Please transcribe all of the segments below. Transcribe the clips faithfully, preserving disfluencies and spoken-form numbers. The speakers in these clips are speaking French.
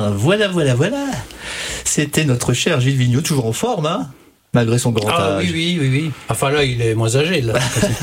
bien, voilà, voilà, voilà. C'était notre cher Gilles Vigneault, toujours en forme, hein, malgré son grand ah, âge. Oui, oui, oui, oui. Enfin là, il est moins âgé, là.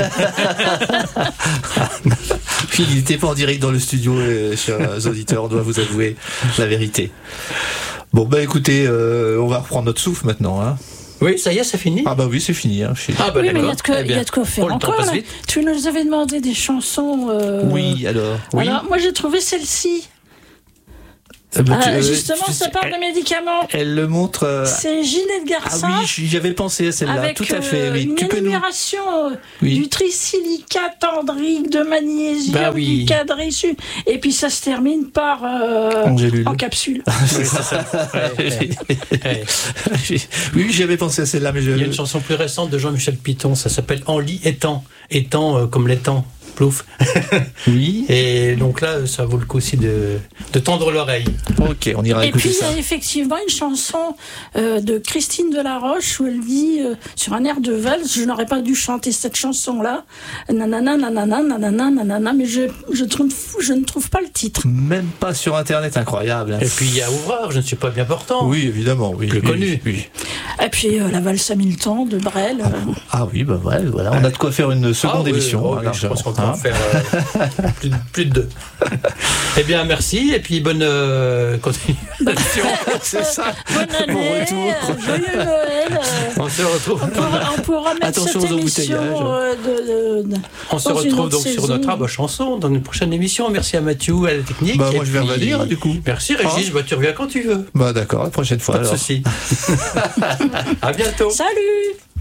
Il n'était pas en direct dans le studio, euh, chers auditeurs, on doit vous avouer la vérité. Bon, bah écoutez, euh, on va reprendre notre souffle maintenant, hein. Oui, ça y est, c'est fini. Ah bah oui, c'est fini. Hein, ah bah oui, d'accord. mais il y a de quoi, eh bien, il y a de quoi faire oh, le temps encore. passe Là. vite. Tu nous avais demandé des chansons. Euh... Oui, alors. Oui. Alors, moi, j'ai trouvé celle-ci. Euh, bah, ah, tu, euh, justement, tu, ça parle elle, de médicaments. Elle le montre. Euh... C'est Ginette Garcin. Ah oui, j'avais pensé à celle-là, avec, tout à fait. Oui. Une tu peux énumération nous... euh, oui. du trisilicate andrique, de magnésium, bah oui. du cadrésu. Et puis ça se termine par euh, en capsule. Oui, c'est ça. Ouais, ouais. Ouais. Oui, j'avais pensé à celle-là, mais je... Il y a une chanson plus récente de Jean-Michel Piton, ça s'appelle En lit étang. Étang euh, comme l'étang. Plouf. Oui. Et donc là, ça vaut le coup aussi de, de tendre l'oreille. Ok, on ira et écouter puis, ça. Et puis, il y a effectivement une chanson euh, de Christine Delaroche où elle dit, euh, sur un air de valse, je n'aurais pas dû chanter cette chanson-là, nanana, nanana, nanana, nanana, mais je, je, trouve, je ne trouve pas le titre. Même pas sur Internet, incroyable. Hein. Et puis il y a Ouvreur, je ne suis pas bien portant. Oui, évidemment, oui. Plus oui, connu. Oui. Et puis euh, la valse à mille temps de Brel. Euh... Ah oui, bah ouais, voilà, on a de quoi faire une seconde ah, oui, émission. Oh, hein, oui, je pense qu'on peut hein. en faire euh, plus, de, plus de deux. Eh bien, merci, et puis bonne euh, continuation. C'est ça. Bonne année, bon retour. Euh, joyeux Noël. Euh, on se retrouve. On pourra, on pourra mettre Attention cette aux émission embouteillages. euh, de, de, On se retrouve donc saison. sur notre arbre chanson dans une prochaine émission. Merci à Mathieu, à la technique. Bah, moi, et je vais puis... revenir, du coup. Merci, Régis. Ah. Bah, tu reviens quand tu veux. Bah, d'accord, la prochaine fois. Pas de alors. souci. À bientôt. Salut.